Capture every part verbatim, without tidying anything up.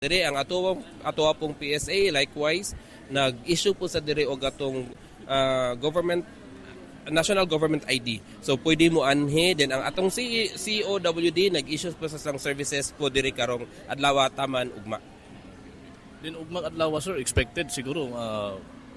Dire ang ato ato pong P S A likewise nag-issue po sa dire og atong uh, government national government I D. So pwede mo anhi din ang atong C O W D nag-issue po sa sang services po dire karong adlaw taman ugma. Din ugma adlaw sir expected siguro uh,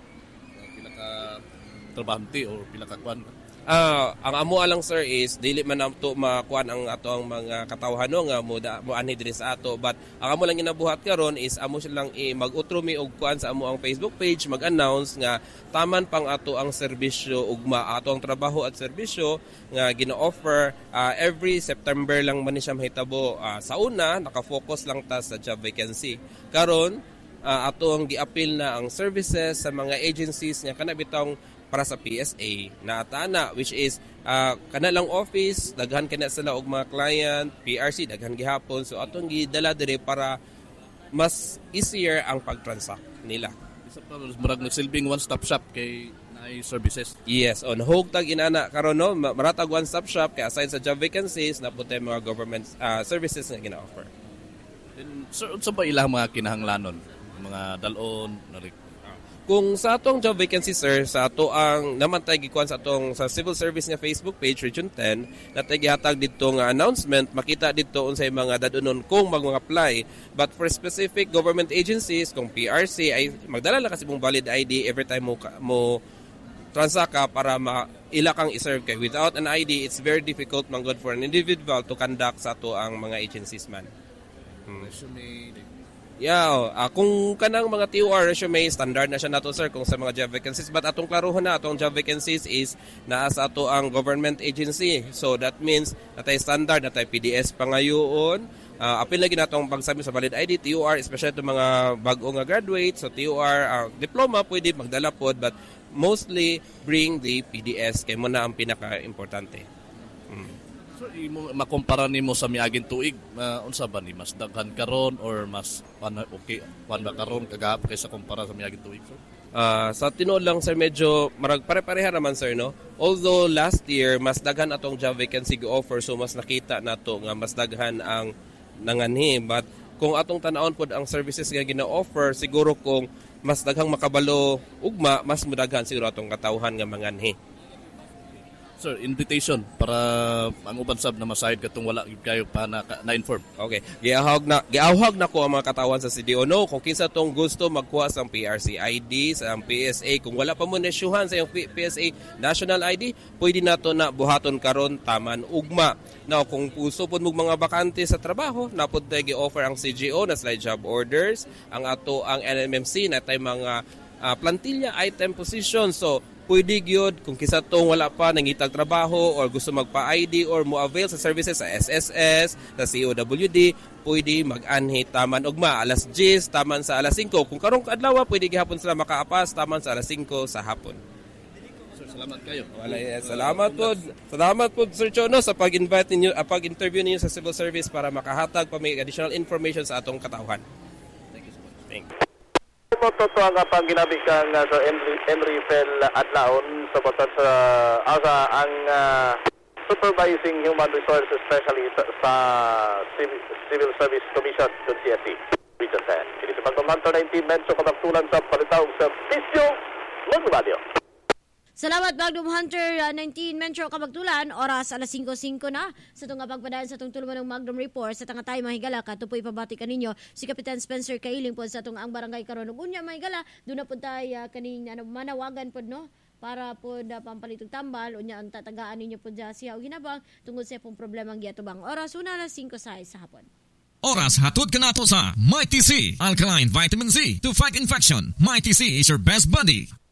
pila ka trabahante or pila ka kwan. Ah, uh, ang amo lang sir is dili man nato makuan ang ato ang mga katawhano nga mo da, mo anhi diri sa ato, but ang amo lang ginabuhat karon is amo silang i mag-utro mi og kuan sa amo ang Facebook page, mag-announce nga taman pang ato ang serbisyo ugma ato ang trabaho at serbisyo nga gina-offer uh, every September lang man ni siya mahitabo. Uh, sa una naka-focus lang ta sa job vacancy. Karon uh, ato ang gi-appeal na ang services sa mga agencies nga kana bitong para sa P S A na atana, which is uh, kanalang office daghan kana sila og mga client, P R C daghan gihapon, so atong gidala dire para mas easier ang pag-transact nila. Isa pa murag nagsilbing one-stop shop kay naay services. Yes, on hugtag inana karon no maratag one-stop shop kay aside sa job vacancies na puti mga government uh, services nga gina-offer. Then sir, unsa ba ilang mga kinahanglanon, mga dalon na kung sa atong job vacancy sir, sa ato ang naman tayo gikuan sa atong sa civil service nga Facebook page Region ten, na tayo gihatag dito nga announcement, makita dito unsay mga dadunon kung mag-apply. But for specific government agencies, kung P R C ay magdala lang kasi mong valid I D every time mo mo transact ka para ma ila kang i-serve kay. Without an I D, it's very difficult man good for an individual to conduct sa ato ang mga agencies man. Hmm. Resume. Yeah, uh, kung kanang mga T O R resume, standard na siya nato sir kung sa mga job vacancies. But atong klaruhon na, atong job vacancies is naa sa ato ang government agency. So that means natay standard, natay P D S pangayoon. Uh, apil lagi natong pagsabi sa valid I D, T O R, especially itong mga bago nga graduate. So T O R, uh, diploma pwede magdala pod, but mostly bring the P D S kay mo na ang pinaka-importante. Hmm. So imo makumpara nimo sa miaging tuig, uh, unsa ba ni mas daghan karon or mas pan okay pan ba karon kagahapon kaysa kumpara sa miaging tuig sir? Uh, sa tinuod lang sir medyo marag pare-pareha naman sir no. Although last year mas daghan atong job vacancy go-offer, so mas nakita nato nga mas daghan ang nanganhi, but kung atong tan-awon pod ang services nga gina-offer, siguro kung mas daghang makabalo ugma, mas mudaghan siguro atong katawhan nga manganhi. Sir, invitation para ang uban sab na masayod katong wala kayo pa na, na-inform. Okay. Giahawag na giahawag na ko ang mga katawan sa C D O no kung kinsa tong gusto magkuha sang P R C I D, sa P S A, kung wala pa mo na-issuehan sa yung P S A national I D, pwede nato na buhaton karon taman ugma. Now, kung puso pod mo mga bakante sa trabaho, napod tayo gi-offer ang C G O na slide job orders, ang ato ang N M M C na tay mga uh, plantilla item position. So pwede gyud kung kisa tong wala pa nangitag trabaho or gusto magpa-I D or mo avail sa services sa S S S, sa C O W D, pwede mag-anhi taman ugma alas diyes taman sa alas singko. Kung karong adlaw pwede gihapon sila makaapas taman sa alas singko sa hapon. Sir, salamat kayo. Wala, eh, salamat po. Salamat po Sir Chono sa pag-invite ninyo, uh, pag-interview ninyo sa civil service para makahatag pa may additional information sa atong katawhan. Thank you so much. Thank you. Totoo ang pang ginabi kang uh, Sir Henry, Henry Fel Adlaon sa batas sa uh, asa ang uh, Supervising Human Resources Specialist sa Civil, Civil Service Commission ng C S C Region ten. Ini sa pagmamanto nineteen menso kapagtulan sa palitawag sa Pisyo Magbadio. Salamat Magnum Hunter uh, nineteen Metro Kabagtulan, oras alas singko singko na sa itong pagpadayon sa itong tuluman ng Magnum Report. Sa tanga tayo mahigala ka, ito po'y pabati ka ninyo si Kapitan Spencer Kailing po sa itong ang barangay karon. Unya mahigala, doon na po tayo uh, kaning ano, manawagan po no? Para po na pampalitong tambal, unya ang tatagaan ninyo po dyan siya o ginabang tungkol sa pong problema ng giyatubang. Oras una alas singko sa hapon. Oras hatod ka na to sa My T C, Alkaline Vitamin C to fight infection. My T C is your best buddy.